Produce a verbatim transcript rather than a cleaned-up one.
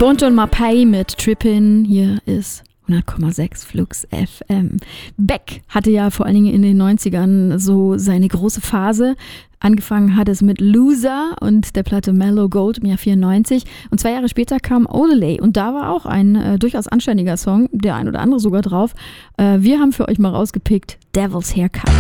Bon Ton Mapai mit Trippin', hier ist hundert Komma sechs Flux F M. Beck hatte ja vor allen Dingen in den neunzigern so seine große Phase. Angefangen hat es mit Loser und der Platte Mellow Gold im Jahr vierundneunzig. Und zwei Jahre später kam Odelay. Und da war auch ein äh, durchaus anständiger Song, der ein oder andere sogar drauf. Äh, wir haben für euch mal rausgepickt Devil's Haircut.